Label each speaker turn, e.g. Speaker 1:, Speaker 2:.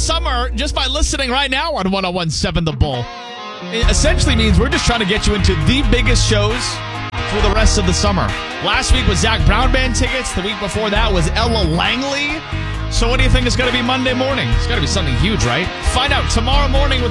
Speaker 1: summer just by listening right now on 101.7 The Bull. It essentially means we're just trying to get you into the biggest shows for the rest of the summer. Last week was Zach Brown Band tickets. The week before that was Ella Langley. So what do you think is going to be Monday morning? It's got to be something huge, right? Find out tomorrow morning with